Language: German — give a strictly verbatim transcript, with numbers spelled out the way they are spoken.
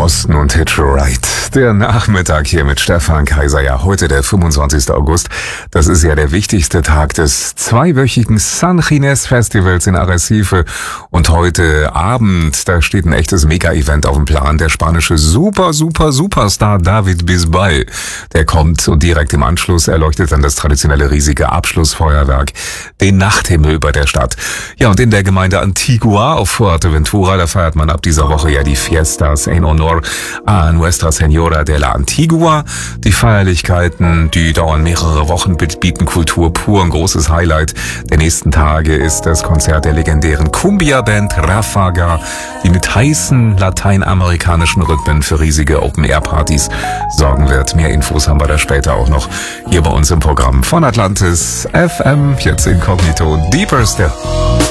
Osten und Hitch Right. Der Nachmittag hier mit Stefan Kaiser. Ja, heute der fünfundzwanzigste August. Das ist ja der wichtigste Tag des zweiwöchigen San Ginés Festivals in Arrecife. Und heute Abend, da steht ein echtes Mega-Event auf dem Plan. Der spanische Super, Super, Superstar David Bisbal. Der kommt und direkt im Anschluss erleuchtet dann das traditionelle riesige Abschlussfeuerwerk den Nachthimmel über der Stadt. Ja, und in der Gemeinde Antigua auf Fuerteventura, da feiert man ab dieser Woche ja die Fiestas en honor a Nuestra Señora de la Antigua. Die Feierlichkeiten, die dauern mehrere Wochen, bieten Kultur pur. Ein großes Highlight der nächsten Tage ist das Konzert der legendären Cumbia-Band Ráfaga, die mit heißen lateinamerikanischen Rhythmen für riesige Open-Air-Partys sorgen wird. Mehr Infos haben wir da später auch noch hier bei uns im Programm von Atlantis F M, jetzt inkognito, Deeper Still.